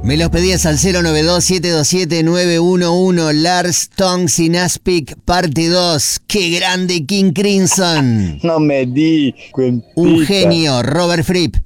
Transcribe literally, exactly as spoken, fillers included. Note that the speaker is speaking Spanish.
Me los pedías al cero nueve dos, siete dos siete, nueve uno uno. Lars Tongs in Aspic, parte dos. ¡Qué grande King Crimson! No me di cuentita. Un genio, Robert Fripp.